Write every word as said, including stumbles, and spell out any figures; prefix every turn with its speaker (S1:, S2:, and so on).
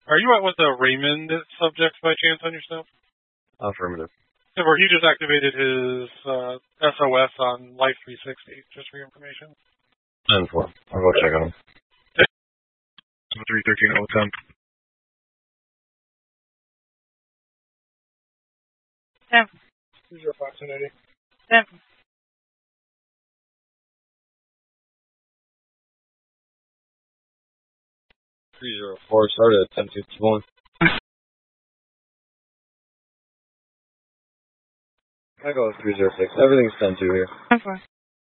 S1: Are you out with the Raymond subject by chance on your stuff?
S2: Affirmative.
S1: So where he just activated his uh, S O S on Life three sixty, just for your information.
S2: ten four. I'll go check on him.
S3: three thirteen oh ten.
S4: ten.
S1: three zero five ten eighty.
S4: ten.
S2: three zero four started at ten fifty-one. I go with three zero six. Everything's ten two here.
S4: ten four.